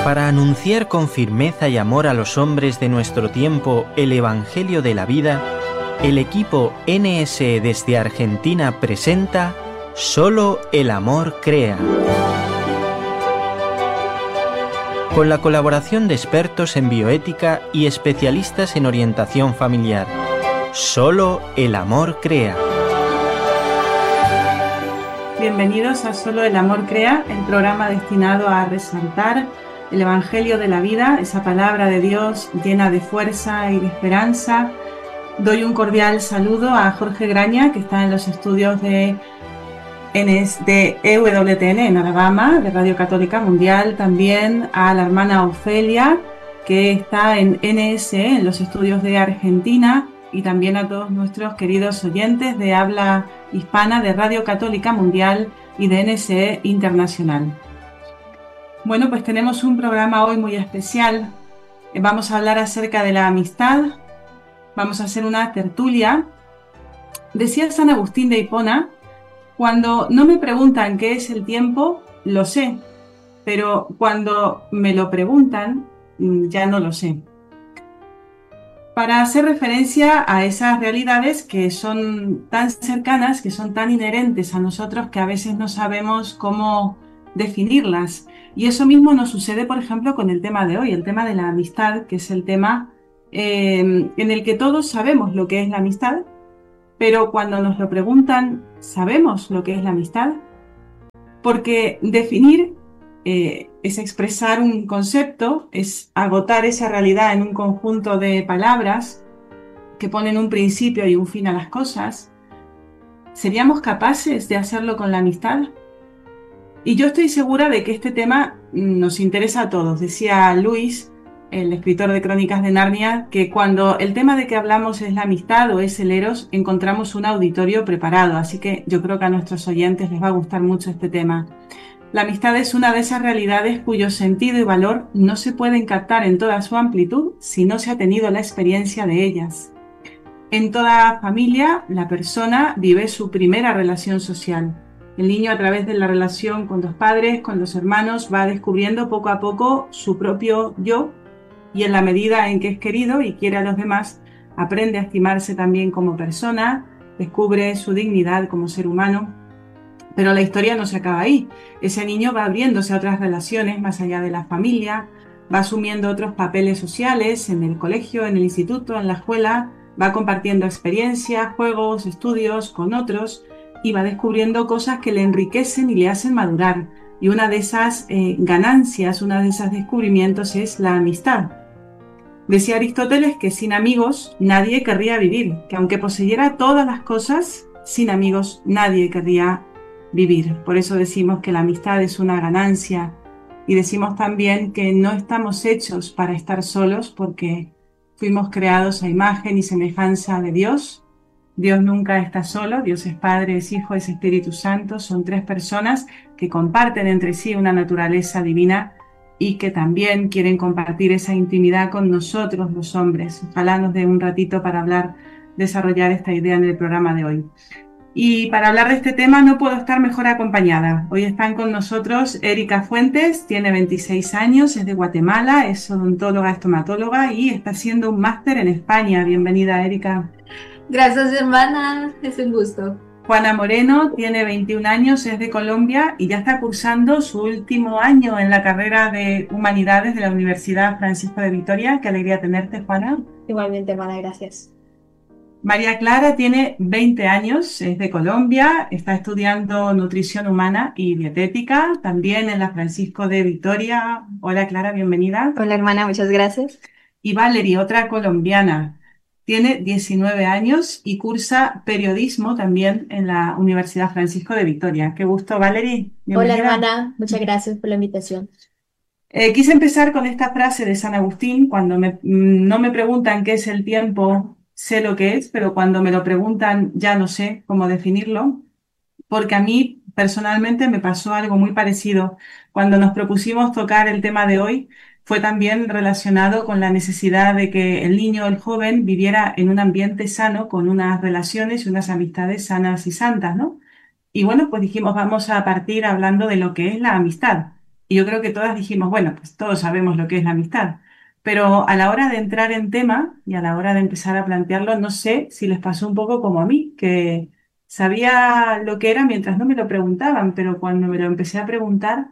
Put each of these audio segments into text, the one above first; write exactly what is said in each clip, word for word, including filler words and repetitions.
Para anunciar con firmeza y amor a los hombres de nuestro tiempo el Evangelio de la vida, el equipo N S E desde Argentina presenta Solo el amor crea. Con la colaboración de expertos en bioética y especialistas en orientación familiar. Solo el amor crea. Bienvenidos a Solo el amor crea, el programa destinado a resaltar el Evangelio de la vida, esa palabra de Dios llena de fuerza y de esperanza. Doy un cordial saludo a Jorge Graña, que está en los estudios de, de E W T N en Alabama, de Radio Católica Mundial. También a la hermana Ofelia, que está en N S E, en los estudios de Argentina. Y también a todos nuestros queridos oyentes de habla hispana de Radio Católica Mundial y de N S E Internacional. Bueno, pues tenemos un programa hoy muy especial. Vamos a hablar acerca de la amistad. Vamos a hacer una tertulia. Decía San Agustín de Hipona: cuando no me preguntan qué es el tiempo, lo sé, pero cuando me lo preguntan, ya no lo sé. Para hacer referencia a esas realidades que son tan cercanas, que son tan inherentes a nosotros, que a veces no sabemos cómo definirlas. Y eso mismo nos sucede, por ejemplo, con el tema de hoy, el tema de la amistad, que es el tema eh, en el que todos sabemos lo que es la amistad, pero cuando nos lo preguntan, ¿sabemos lo que es la amistad? Porque definir eh, es expresar un concepto, es agotar esa realidad en un conjunto de palabras que ponen un principio y un fin a las cosas. ¿Seríamos capaces de hacerlo con la amistad? Y yo estoy segura de que este tema nos interesa a todos. Decía Luis, el escritor de Crónicas de Narnia, que cuando el tema de que hablamos es la amistad o es el eros, encontramos un auditorio preparado. Así que yo creo que a nuestros oyentes les va a gustar mucho este tema. La amistad es una de esas realidades cuyo sentido y valor no se pueden captar en toda su amplitud si no se ha tenido la experiencia de ellas. En toda familia, la persona vive su primera relación social. El niño, a través de la relación con los padres, con los hermanos, va descubriendo poco a poco su propio yo, y en la medida en que es querido y quiere a los demás, aprende a estimarse también como persona, descubre su dignidad como ser humano. Pero la historia no se acaba ahí. Ese niño va abriéndose a otras relaciones más allá de la familia, va asumiendo otros papeles sociales en el colegio, en el instituto, en la escuela, va compartiendo experiencias, juegos, estudios con otros, y va descubriendo cosas que le enriquecen y le hacen madurar. Y una de esas eh, ganancias, una de esos descubrimientos es la amistad. Decía Aristóteles que sin amigos nadie querría vivir, que aunque poseyera todas las cosas, sin amigos nadie querría vivir. Por eso decimos que la amistad es una ganancia, y decimos también que no estamos hechos para estar solos, porque fuimos creados a imagen y semejanza de Dios. Dios nunca está solo, Dios es Padre, es Hijo, es Espíritu Santo, son tres personas que comparten entre sí una naturaleza divina y que también quieren compartir esa intimidad con nosotros los hombres. Ojalá nos dé un ratito para hablar, desarrollar esta idea en el programa de hoy. Y para hablar de este tema no puedo estar mejor acompañada. Hoy están con nosotros Erika Fuentes, tiene veintiséis años, es de Guatemala, es odontóloga, estomatóloga y está haciendo un máster en España. Bienvenida, Erika. Gracias, hermana, es un gusto. Juana Moreno tiene veintiún años, es de Colombia y ya está cursando su último año en la carrera de Humanidades de la Universidad Francisco de Vitoria. Qué alegría tenerte, Juana. Igualmente, hermana, gracias. María Clara tiene veinte años, es de Colombia, está estudiando nutrición humana y dietética, también en la Francisco de Vitoria. Hola, Clara, bienvenida. Hola, hermana, muchas gracias. Y Valerie, otra colombiana. Tiene diecinueve años y cursa periodismo también en la Universidad Francisco de Vitoria. Qué gusto, Valerie. Hola, hermana. Muchas gracias por la invitación. Eh, quise empezar con esta frase de San Agustín: cuando me, no me preguntan qué es el tiempo, sé lo que es, pero cuando me lo preguntan ya no sé cómo definirlo, porque a mí personalmente me pasó algo muy parecido. Cuando nos propusimos tocar el tema de hoy, fue también relacionado con la necesidad de que el niño o el joven viviera en un ambiente sano, con unas relaciones y unas amistades sanas y santas, ¿no? Y bueno, pues dijimos, vamos a partir hablando de lo que es la amistad. y yo creo que todas dijimos, bueno, pues todos sabemos lo que es la amistad. Pero a la hora de entrar en tema y a la hora de empezar a plantearlo, no sé si les pasó un poco como a mí, que sabía lo que era mientras no me lo preguntaban, pero cuando me lo empecé a preguntar,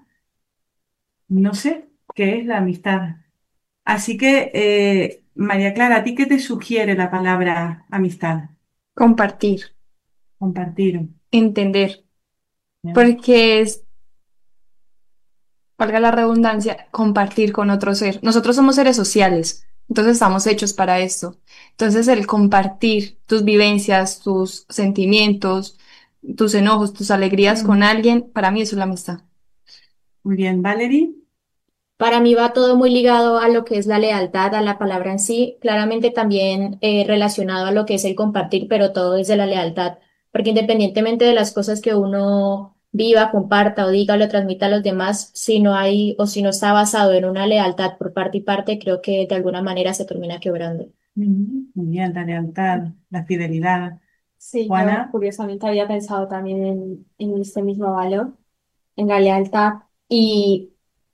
no sé qué es la amistad. Así que, eh, María Clara, ¿a ti qué te sugiere la palabra amistad? Compartir, Compartir. entender, ¿Ya? porque es, valga la redundancia, compartir con otro ser. Nosotros somos seres sociales, entonces estamos hechos para esto. Entonces el compartir tus vivencias, tus sentimientos, tus enojos, tus alegrías con Mm. alguien, para mí eso es la amistad. Muy bien, Valerie. Para mí va todo muy ligado a lo que es la lealtad, a la palabra en sí, claramente también eh, relacionado a lo que es el compartir, pero todo desde la lealtad, porque independientemente de las cosas que uno viva, comparta o diga o le transmita a los demás, si no hay o si no está basado en una lealtad por parte y parte, creo que de alguna manera se termina quebrando. Ujú. Muy bien, la lealtad, la fidelidad. Sí, yo Juana. curiosamente había pensado también en, en este mismo valor, en la lealtad. Y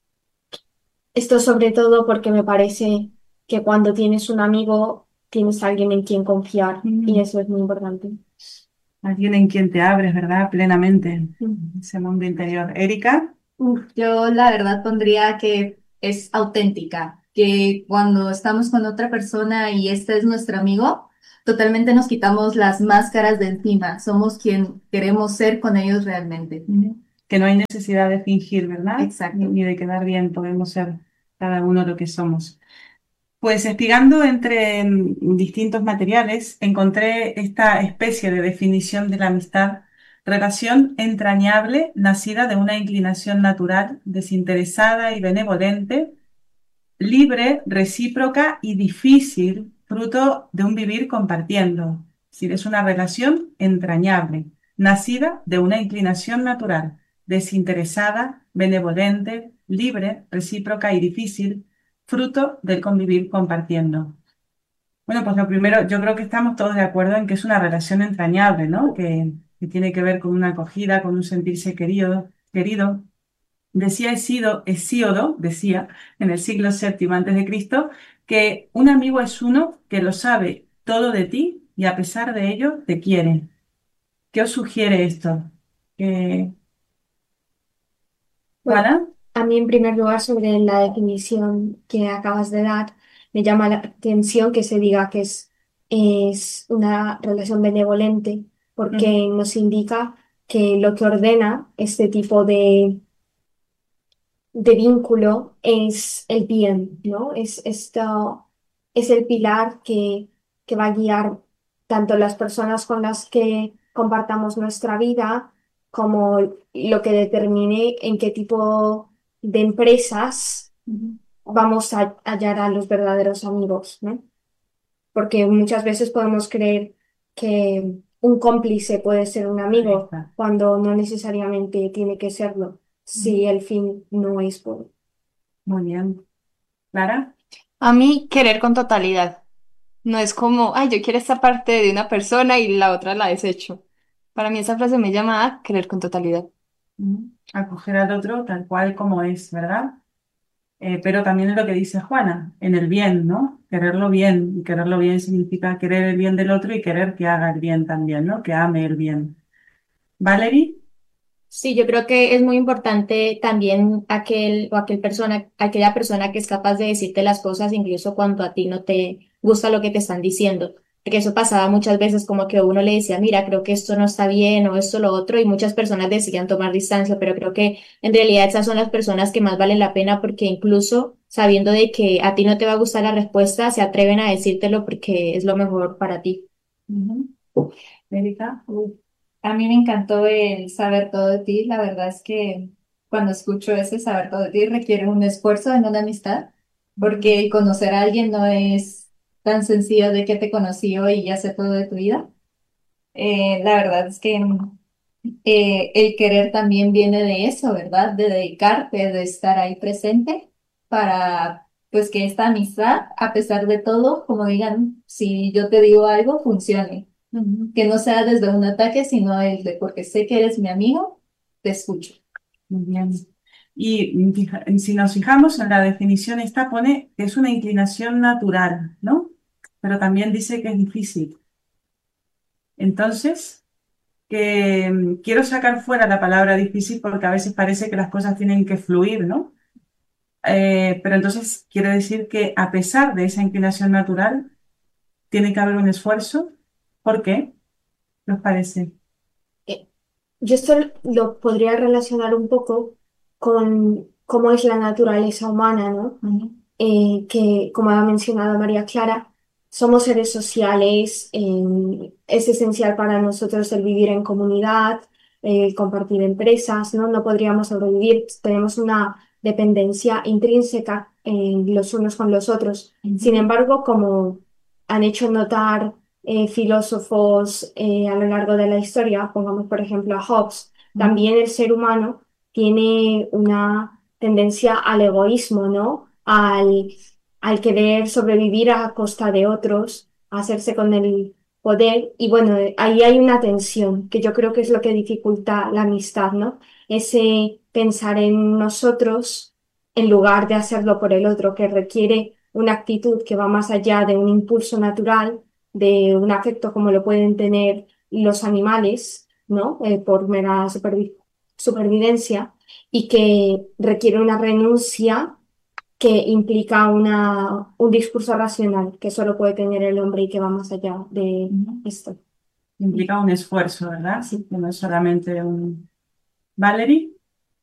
esto sobre todo porque me parece que cuando tienes un amigo, tienes a alguien en quien confiar y Mm. eso es muy importante. Alguien en quien te abres, ¿verdad? Plenamente. Mm. Ese mundo interior. Erika. Uf, yo la verdad pondría que es auténtica, que cuando estamos con otra persona y este es nuestro amigo, totalmente nos quitamos las máscaras de encima, somos quien queremos ser con ellos realmente. Ujú. Que no hay necesidad de fingir, ¿verdad? Exacto. Ni, ni de quedar bien, podemos ser cada uno lo que somos. Pues espigando entre mm, distintos materiales, encontré esta especie de definición de la amistad: relación entrañable, nacida de una inclinación natural, desinteresada y benevolente, libre, recíproca y difícil, fruto de un vivir compartiendo. Es decir, es una relación entrañable, nacida de una inclinación natural, desinteresada, benevolente, libre, recíproca y difícil, fruto del convivir compartiendo. Bueno, pues lo primero, yo creo que estamos todos de acuerdo en que es una relación entrañable, ¿no? Que, que tiene que ver con una acogida, con un sentirse querido, querido. Decía Hesíodo, Hesíodo, decía en el siglo séptimo antes de Cristo, que un amigo es uno que lo sabe todo de ti y a pesar de ello te quiere. ¿Qué os sugiere esto? Eh, Bueno, Juana. a mí en primer lugar sobre la definición que acabas de dar, me llama la atención que se diga que es, es una relación benevolente, porque Ujú. nos indica que lo que ordena este tipo de de vínculo es el bien, ¿no? Es esto, es el pilar que, que va a guiar tanto las personas con las que compartamos nuestra vida como lo que determine en qué tipo de empresas Ujú. vamos a hallar a los verdaderos amigos, ¿no? Porque muchas veces podemos creer que un cómplice puede ser un Ahí amigo está. cuando no necesariamente tiene que serlo, si el fin no es por... Muy bien. Clara. A mí querer con totalidad. No es como, ay, yo quiero esta parte de una persona y la otra la desecho. Para mí esa frase me llama a querer con totalidad. Ujú. Acoger al otro tal cual como es, ¿verdad? Eh, pero también es lo que dice Juana, en el bien, ¿no? Quererlo bien. Y quererlo bien significa querer el bien del otro y querer que haga el bien también, ¿no? Que ame el bien. Valerie. Sí, yo creo que es muy importante también aquel o aquel persona, aquella persona que es capaz de decirte las cosas incluso cuando a ti no te gusta lo que te están diciendo. Porque eso pasaba muchas veces como que uno le decía, mira, creo que esto no está bien o esto lo otro y muchas personas decían tomar distancia, pero creo que en realidad esas son las personas que más valen la pena porque incluso sabiendo de que a ti no te va a gustar la respuesta, se atreven a decírtelo porque es lo mejor para ti. Ujú. Erika. Uf, a mí me encantó el saber todo de ti, la verdad es que cuando escucho ese saber todo de ti requiere un esfuerzo en una amistad, porque el conocer a alguien no es tan sencillo de que te conocí hoy y ya sé todo de tu vida. Eh, la verdad es que eh, el querer también viene de eso, ¿verdad? De dedicarte, de estar ahí presente para, pues, que esta amistad, a pesar de todo, como digan, si yo te digo algo, funcione. Ujú. Que no sea desde un ataque, sino el de porque sé que eres mi amigo, te escucho. Muy bien. Y fija- si nos fijamos en la definición, esta pone que es una inclinación natural, ¿no? Pero también dice que es difícil. Entonces, que mm, quiero sacar fuera la palabra difícil porque a veces parece que las cosas tienen que fluir, ¿no? Eh, pero entonces quiere decir que a pesar de esa inclinación natural, tiene que haber un esfuerzo. ¿Por qué? ¿Qué os parece? Eh, Yo esto lo podría relacionar un poco con cómo es la naturaleza humana, ¿no? Ujú. Eh, que, como ha mencionado María Clara, somos seres sociales, eh, es esencial para nosotros el vivir en comunidad, eh, compartir empresas, ¿no? No podríamos sobrevivir, tenemos una dependencia intrínseca eh, los unos con los otros. Sin Ujú. embargo, como han hecho notar eh, filósofos eh, a lo largo de la historia, pongamos por ejemplo a Hobbes, Ujú. también el ser humano tiene una tendencia al egoísmo, ¿no? Al, al querer sobrevivir a costa de otros, a hacerse con el poder. Y bueno, eh, ahí hay una tensión que yo creo que es lo que dificulta la amistad, ¿no? Ese pensar en nosotros en lugar de hacerlo por el otro, que requiere una actitud que va más allá de un impulso natural, de un afecto como lo pueden tener los animales, ¿no? Eh, por mera supervi- supervivencia y que requiere una renuncia que implica una, un discurso racional que solo puede tener el hombre y que va más allá de Ujú. esto. Implica un esfuerzo, ¿verdad? Sí. Que no es solamente un... ¿Valerie?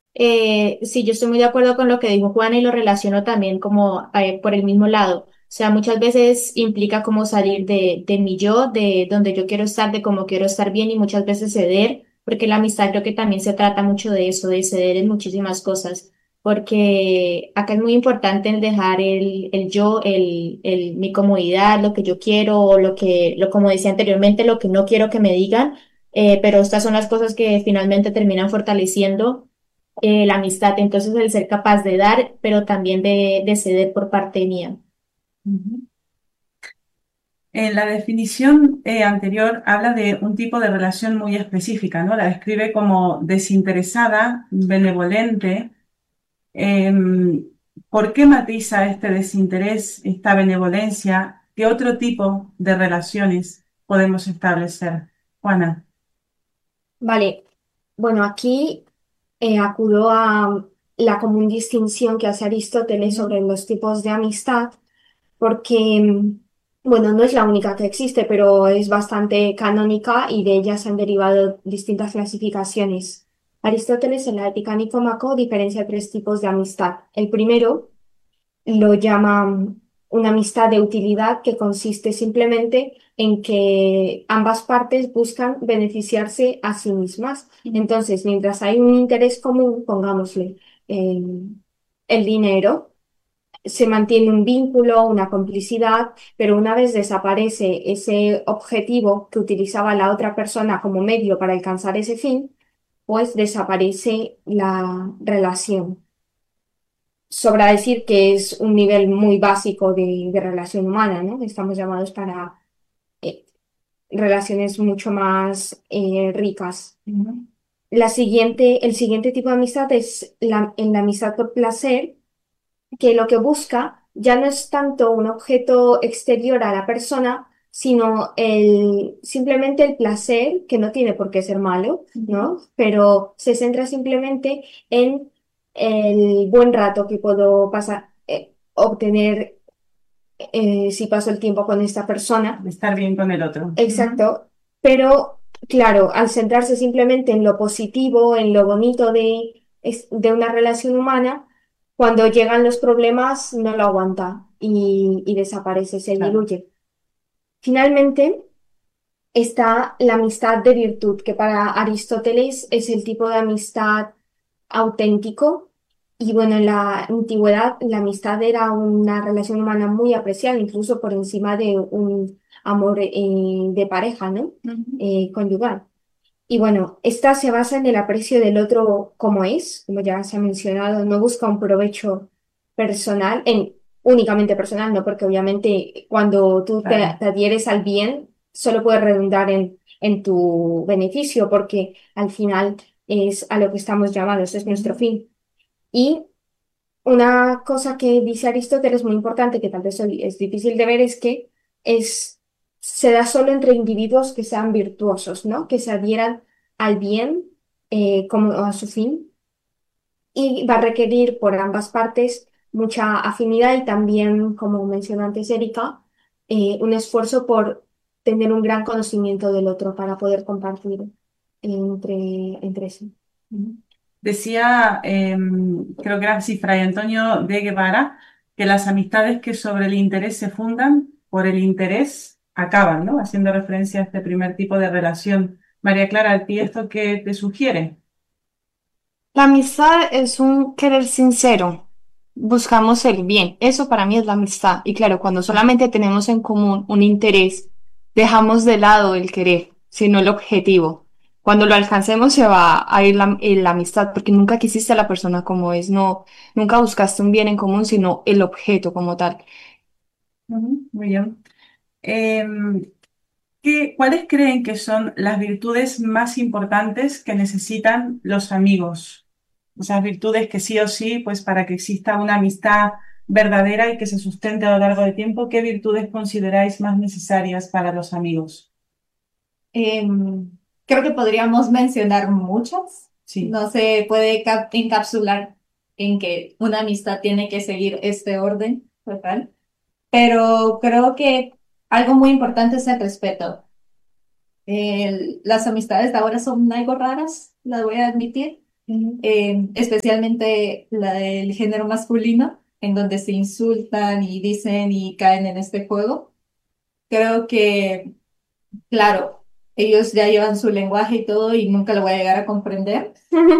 Eh, sí, yo estoy muy de acuerdo con lo que dijo Juana y lo relaciono también como eh, por el mismo lado. O sea, muchas veces implica como salir de, de mi yo, de donde yo quiero estar, de cómo quiero estar bien y muchas veces ceder, porque la amistad creo que también se trata mucho de eso, de ceder en muchísimas cosas, porque acá es muy importante el dejar el, el yo, el, el, mi comodidad, lo que yo quiero, o lo que, lo, como decía anteriormente, lo que no quiero que me digan, eh, pero estas son las cosas que finalmente terminan fortaleciendo eh, la amistad. Entonces, el ser capaz de dar, pero también de, de ceder por parte mía. Ujú. En la definición eh, anterior habla de un tipo de relación muy específica, ¿no? La describe como desinteresada, benevolente. Em, ¿por qué matiza este desinterés, esta benevolencia? ¿Qué otro tipo de relaciones podemos establecer? Juana. Vale, bueno, aquí eh, acudo a la común distinción que hace Aristóteles Ujú. sobre los tipos de amistad, porque, mm, bueno, no es la única que existe, pero es bastante canónica y de ella se han derivado distintas clasificaciones. Aristóteles en la Ética Nicómaco diferencia tres tipos de amistad. El primero lo llaman una amistad de utilidad que consiste simplemente en que ambas partes buscan beneficiarse a sí mismas. Entonces, mientras hay un interés común, pongámosle eh, el dinero, se mantiene un vínculo, una complicidad, pero una vez desaparece ese objetivo que utilizaba la otra persona como medio para alcanzar ese fin, pues desaparece la relación. Sobra decir que es un nivel muy básico de, de relación humana, ¿no? Estamos llamados para eh, relaciones mucho más eh, ricas. Ujú. La siguiente, el siguiente tipo de amistad es la, en la amistad por placer, que lo que busca ya no es tanto un objeto exterior a la persona, sino el, simplemente el placer, que no tiene por qué ser malo, ¿no? Pero se centra simplemente en el buen rato que puedo pasar, eh, obtener eh, si paso el tiempo con esta persona. De estar bien con el otro. Ujú. Exacto. Pero, claro, al centrarse simplemente en lo positivo, en lo bonito de, es- de una relación humana, cuando llegan los problemas no lo aguanta y, y desaparece, se Claro. diluye. Finalmente, está la amistad de virtud, que para Aristóteles es el tipo de amistad auténtico. Y bueno, en la antigüedad la amistad era una relación humana muy apreciada, incluso por encima de un amor eh, de pareja, ¿no? Ujú. Eh, conyugal. Y bueno, esta se basa en el aprecio del otro como es, como ya se ha mencionado, no busca un provecho personal, en, únicamente personal, no, porque obviamente cuando tú te, Claro. te adhieres al bien, solo puede redundar en, en tu beneficio, porque al final es a lo que estamos llamados, es nuestro Ujú. fin. Y una cosa que dice Aristóteles muy importante, que tal vez hoy es difícil de ver, es que es, se da solo entre individuos que sean virtuosos, ¿no? Que se adhieran al bien eh, como a su fin y va a requerir por ambas partes mucha afinidad y también, como mencionó antes Erika, eh, un esfuerzo por tener un gran conocimiento del otro para poder compartir entre, entre sí. Decía, eh, creo que era así, Fray Antonio de Guevara, que las amistades que sobre el interés se fundan, por el interés acaban, ¿no? Haciendo referencia a este primer tipo de relación. María Clara, ¿a ti esto qué te sugiere? La amistad es un querer sincero. Buscamos el bien. Eso para mí es la amistad. Y claro, cuando solamente tenemos en común un interés, dejamos de lado el querer, sino el objetivo. Cuando lo alcancemos se va a ir la, eh, la amistad, porque nunca quisiste a la persona como es, no, nunca buscaste un bien en común, sino el objeto como tal. Ujú, muy bien. Em, ¿qué- cuáles creen que son las virtudes más importantes que necesitan los amigos? Esas virtudes que sí o sí, pues para que exista una amistad verdadera y que se sustente a lo largo del tiempo, ¿qué virtudes consideráis más necesarias para los amigos? Em, Creo que podríamos mencionar muchas. Sí. No se puede cap- encapsular en que una amistad tiene que seguir este orden total, pero creo que algo muy importante es el respeto. El- las amistades de ahora son algo raras, las voy a admitir, eh, especialmente la del género masculino, en donde se insultan y dicen y caen en este juego. Creo que, claro, ellos ya llevan su lenguaje y todo y nunca lo voy a llegar a comprender,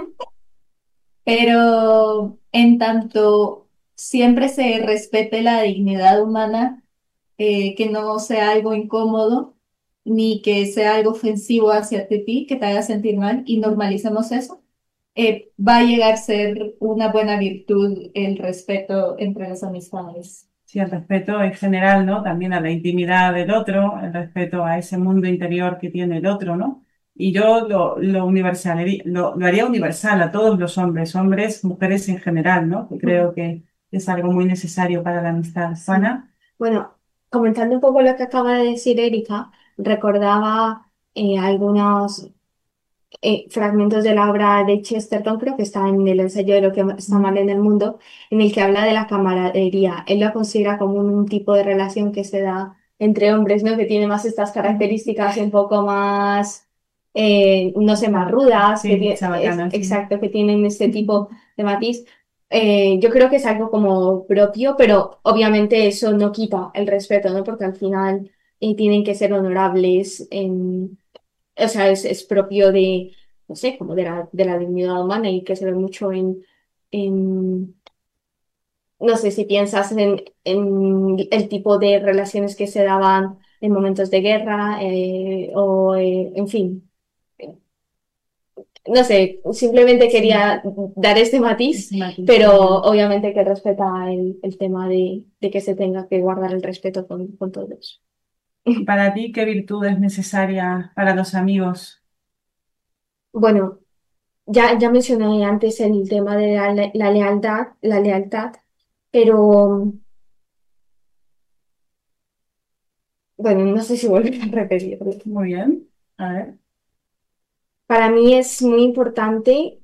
pero en tanto siempre se respete la dignidad humana, eh, que no sea algo incómodo ni que sea algo ofensivo hacia ti, que te haga sentir mal y normalicemos eso, eh, va a llegar a ser una buena virtud el respeto entre las amistades. Sí, el respeto en general, ¿no? También a la intimidad del otro, el respeto a ese mundo interior que tiene el otro, ¿no? Y yo lo, lo universal, lo, lo haría universal a todos los hombres, hombres, mujeres en general, ¿no? Que creo que es algo muy necesario para la amistad sana. Bueno, comentando un poco lo que acaba de decir Erika, recordaba eh, algunos eh, fragmentos de la obra de Chesterton, creo que está en el ensayo de lo que está mal en el mundo, en el que habla de la camaradería. Él la considera como un, tipo de relación que se da entre hombres, ¿no? Que tiene más estas características un poco más, eh, no sé, más rudas, que Sí, tie- es, chabacana, sí. exacto, que tienen este tipo de matiz. Eh, yo creo que es algo como propio, pero obviamente eso no quita el respeto, ¿no? Porque al final eh, tienen que ser honorables en o sea, es, es propio de, no sé, como de la, de la dignidad humana y que se ve mucho en, en no sé si piensas en, en el tipo de relaciones que se daban en momentos de guerra eh, o, eh, en fin, no sé, simplemente quería dar este matiz, pero obviamente que respeta el, el tema de, de que se tenga que guardar el respeto con, con todos. ¿Y para ti qué virtud es necesaria para los amigos? Bueno, Ya, ya mencioné antes el tema de la, le- la lealtad, la lealtad, pero bueno, no sé si volver a repetirlo. Muy bien, a ver. Para mí es muy importante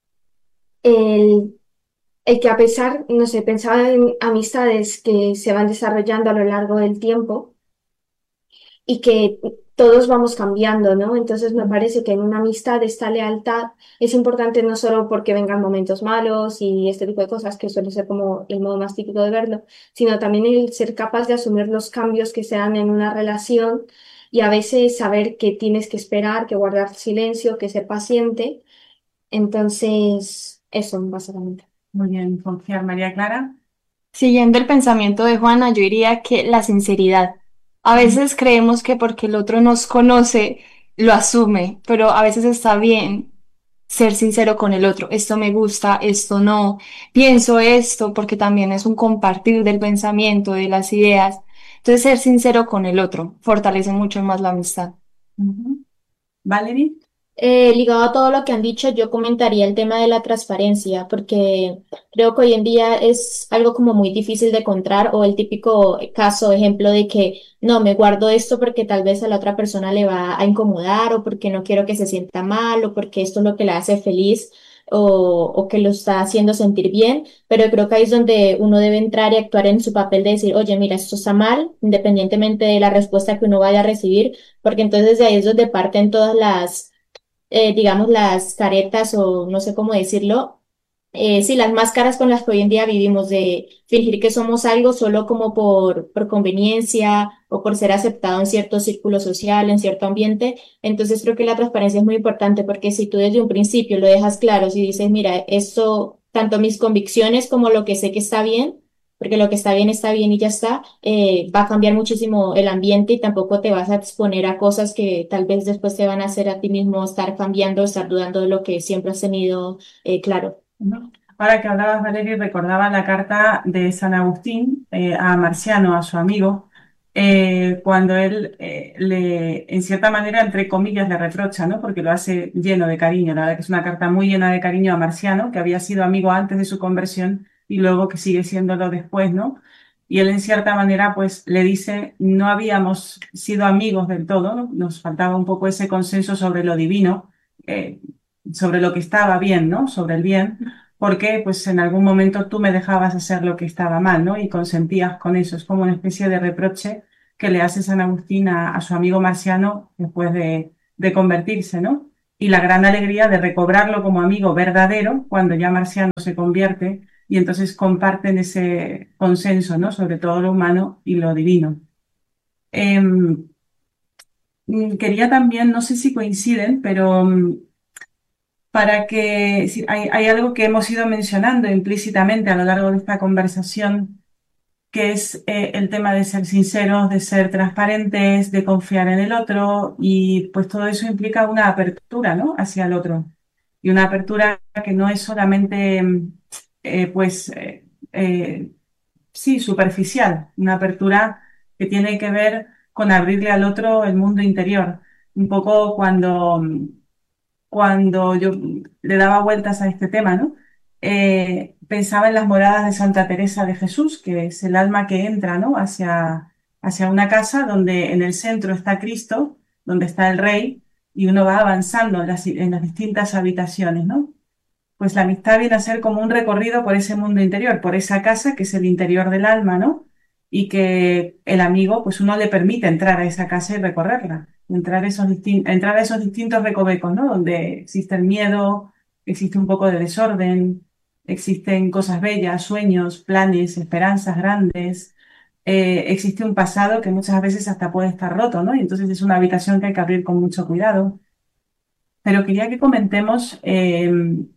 el, el que a pesar, no sé, pensaba en amistades que se van desarrollando a lo largo del tiempo y que todos vamos cambiando, ¿no? Entonces me parece que en una amistad esta lealtad es importante no solo porque vengan momentos malos y este tipo de cosas, que suele ser como el modo más típico de verlo, sino también el ser capaz de asumir los cambios que se dan en una relación y a veces saber que tienes que esperar, que guardar silencio, que ser paciente. Entonces, eso básicamente. Muy bien, confiar, María Clara. Siguiendo el pensamiento de Juana, yo diría que la sinceridad. A veces creemos que porque el otro nos conoce, lo asume, pero a veces está bien ser sincero con el otro. Esto me gusta, esto no. Pienso esto porque también es un compartir del pensamiento, de las ideas. Entonces, ser sincero con el otro fortalece mucho más la amistad. Ujú. Valerie. Eh, ligado a todo lo que han dicho, yo comentaría el tema de la transparencia, porque creo que hoy en día es algo como muy difícil de encontrar, o el típico caso, ejemplo de que no, me guardo esto porque tal vez a la otra persona le va a incomodar, o porque no quiero que se sienta mal, o porque esto es lo que le hace feliz, o, o que lo está haciendo sentir bien, pero creo que ahí es donde uno debe entrar y actuar en su papel de decir, oye, mira, esto está mal, independientemente de la respuesta que uno vaya a recibir, porque entonces de ahí es donde parten todas las eh, digamos, las caretas o no sé cómo decirlo, eh, sí, las máscaras con las que hoy en día vivimos de fingir que somos algo solo como por, por conveniencia o por ser aceptado en cierto círculo social, en cierto ambiente. Entonces creo que la transparencia es muy importante porque si tú desde un principio lo dejas claro, si dices, mira, esto, tanto mis convicciones como lo que sé que está bien, porque lo que está bien está bien y ya está, eh, va a cambiar muchísimo el ambiente y tampoco te vas a exponer a cosas que tal vez después te van a hacer a ti mismo estar cambiando, estar dudando de lo que siempre has tenido eh, claro. ¿No? Ahora que hablabas, Valeria, recordaba la carta de San Agustín eh, a Marciano, a su amigo, eh, cuando él eh, le, en cierta manera, entre comillas, le reprocha, ¿no? Porque lo hace lleno de cariño. La verdad que es una carta muy llena de cariño a Marciano, que había sido amigo antes de su conversión y luego que sigue siéndolo después, ¿no? Y él, en cierta manera, pues le dice, no habíamos sido amigos del todo, ¿no? Nos faltaba un poco ese consenso sobre lo divino, eh, sobre lo que estaba bien, ¿no? Sobre el bien, porque pues en algún momento tú me dejabas hacer lo que estaba mal, ¿no? Y consentías con eso. Es como una especie de reproche que le hace San Agustín a, a su amigo Marciano después de, de convertirse, ¿no? Y la gran alegría de recobrarlo como amigo verdadero cuando ya Marciano se convierte y entonces comparten ese consenso, ¿no? Sobre todo lo humano y lo divino. Eh, Quería también, no sé si coinciden, pero mm, para que si hay, hay algo que hemos ido mencionando implícitamente a lo largo de esta conversación, que es eh, el tema de ser sinceros, de ser transparentes, de confiar en el otro, y pues todo eso implica una apertura, ¿no? Hacia el otro. Y una apertura que no es solamente, mm, eh, pues, eh, eh, sí, superficial, una apertura que tiene que ver con abrirle al otro el mundo interior. Un poco cuando mm, cuando yo le daba vueltas a este tema, ¿no? Eh, pensaba en las moradas de Santa Teresa de Jesús, que es el alma que entra, ¿no? Hacia, hacia una casa donde en el centro está Cristo, donde está el Rey, y uno va avanzando en las, en las distintas habitaciones, ¿no? Pues la amistad viene a ser como un recorrido por ese mundo interior, por esa casa que es el interior del alma, ¿no? Y que el amigo, pues uno le permite entrar a esa casa y recorrerla, entrar, esos distin- entrar a esos distintos recovecos, ¿no? Donde existe el miedo, existe un poco de desorden, existen cosas bellas, sueños, planes, esperanzas grandes, eh, existe un pasado que muchas veces hasta puede estar roto, ¿no? Y entonces es una habitación que hay que abrir con mucho cuidado. Pero quería que comentemos eh,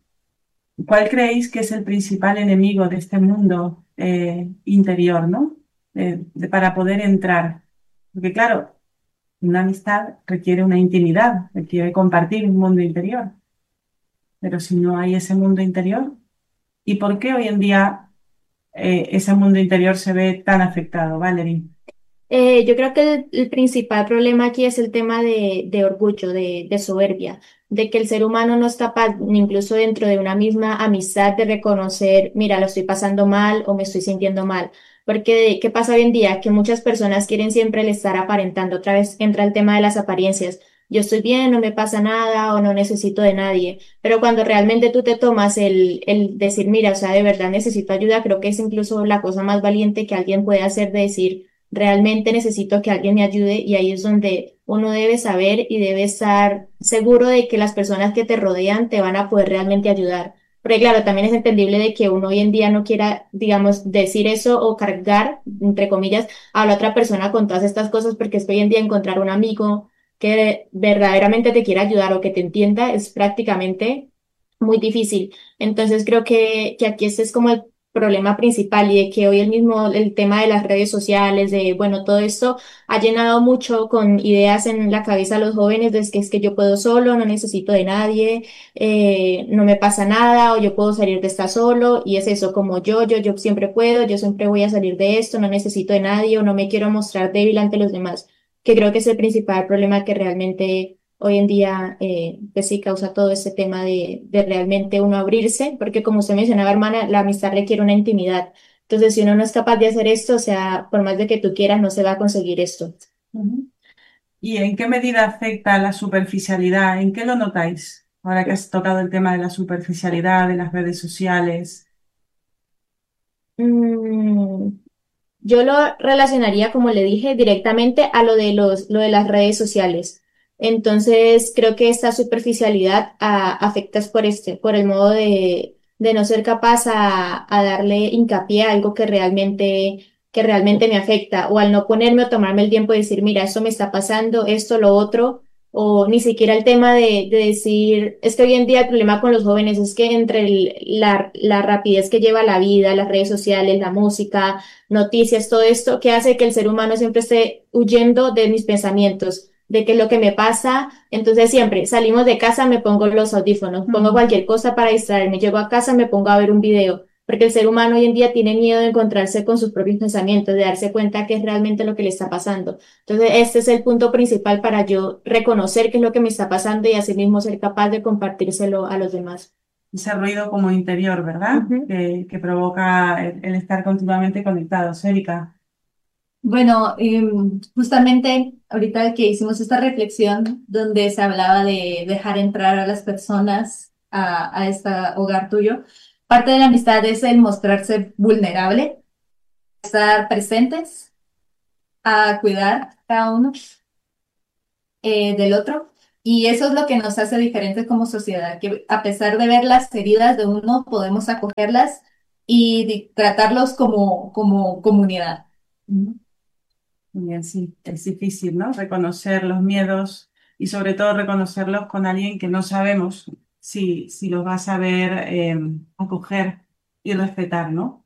¿cuál creéis que es el principal enemigo de este mundo eh, interior, ¿no? De- de- para poder entrar. Porque claro, una amistad requiere una intimidad, requiere compartir un mundo interior. Pero si no hay ese mundo interior, ¿y por qué hoy en día eh, ese mundo interior se ve tan afectado, Valerie? Eh, yo creo que el, el principal problema aquí es el tema de, de orgullo, de, de soberbia, de que el ser humano no es capaz, ni incluso dentro de una misma amistad, de reconocer, mira, lo estoy pasando mal o me estoy sintiendo mal. Porque, ¿qué pasa hoy en día? Que muchas personas quieren siempre el estar aparentando. Otra vez entra el tema de las apariencias. Yo estoy bien, no me pasa nada o no necesito de nadie. Pero cuando realmente tú te tomas el, el decir, mira, o sea, de verdad necesito ayuda, creo que es incluso la cosa más valiente que alguien puede hacer de decir, realmente necesito que alguien me ayude y ahí es donde uno debe saber y debe estar seguro de que las personas que te rodean te van a poder realmente ayudar. Porque claro, también es entendible de que uno hoy en día no quiera, digamos, decir eso o cargar, entre comillas, a la otra persona con todas estas cosas, porque es que hoy en día encontrar un amigo que verdaderamente te quiera ayudar o que te entienda es prácticamente muy difícil. Entonces creo que, que aquí este es como el problema principal y de que hoy el mismo, el tema de las redes sociales, de, bueno, todo esto ha llenado mucho con ideas en la cabeza a los jóvenes de que es que yo puedo solo, no necesito de nadie, eh, no me pasa nada o yo puedo salir de esta solo y es eso, como yo, yo, yo siempre puedo, yo siempre voy a salir de esto, no necesito de nadie o no me quiero mostrar débil ante los demás, que creo que es el principal problema que realmente hoy en día, eh, pues sí causa todo ese tema de, de realmente uno abrirse, porque como usted mencionaba, hermana, la amistad requiere una intimidad. Entonces, si uno no es capaz de hacer esto, o sea, por más de que tú quieras, no se va a conseguir esto. Ujú. ¿Y en qué medida afecta la superficialidad? ¿En qué lo notáis? Ahora que has tocado el tema de la superficialidad, de las redes sociales. Mm, Yo lo relacionaría, como le dije, directamente a lo de los, lo de las redes sociales. Entonces, creo que esta superficialidad ah, afecta es por este, por el modo de, de no ser capaz a, a darle hincapié a algo que realmente, que realmente me afecta, o al no ponerme o tomarme el tiempo de decir, mira, esto me está pasando, esto, lo otro, o ni siquiera el tema de, de decir, es que hoy en día el problema con los jóvenes es que entre el- la, la rapidez que lleva la vida, las redes sociales, la música, noticias, todo esto que hace que el ser humano siempre esté huyendo de mis pensamientos, de qué es lo que me pasa. Entonces siempre salimos de casa, me pongo los audífonos, pongo Ujú. cualquier cosa para distraerme, llego a casa, me pongo a ver un video, porque el ser humano hoy en día tiene miedo de encontrarse con sus propios pensamientos, de darse cuenta qué es realmente lo que le está pasando. Entonces este es el punto principal para yo reconocer qué es lo que me está pasando y asimismo ser capaz de compartírselo a los demás. Ese ruido como interior, ¿verdad? Ujú. Que, que provoca el, el estar continuamente conectados. Erika. Bueno, em, justamente ahorita que hicimos esta reflexión donde se hablaba de dejar entrar a las personas a, a este hogar tuyo, parte de la amistad es el mostrarse vulnerable, estar presentes, a cuidar cada uno eh, del otro. Y eso es lo que nos hace diferentes como sociedad, que a pesar de ver las heridas de uno, podemos acogerlas y di- tratarlos como, como comunidad. Ujú. Bien, sí, es difícil, ¿no? Reconocer los miedos y sobre todo reconocerlos con alguien que no sabemos si, si los va a saber eh, acoger y respetar, ¿no?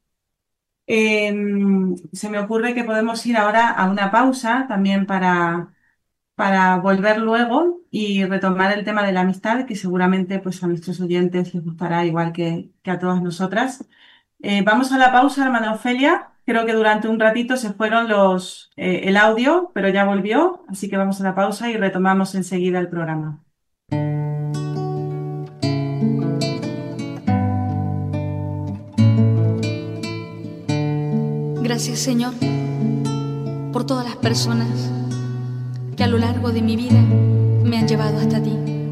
Em, se me ocurre que podemos ir ahora a una pausa también para, para volver luego y retomar el tema de la amistad, que seguramente pues, a nuestros oyentes les gustará igual que, que a todas nosotras. Eh, vamos a la pausa, hermana Ofelia. Creo que durante un ratito se fueron los, eh, el audio, pero ya volvió, así que vamos a la pausa y retomamos enseguida el programa. Gracias, Señor, por todas las personas que a lo largo de mi vida me han llevado hasta ti.